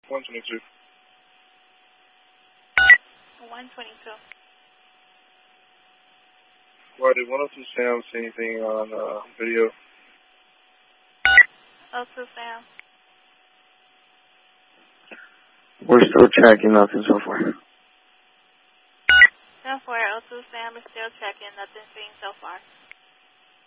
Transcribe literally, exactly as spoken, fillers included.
one twenty-two. one twenty-two. Why did one oh two Sam see anything on uh, video? oh two Sam. We're still tracking nothing so far. ten four, oh two Sam is still checking, nothing seen so far.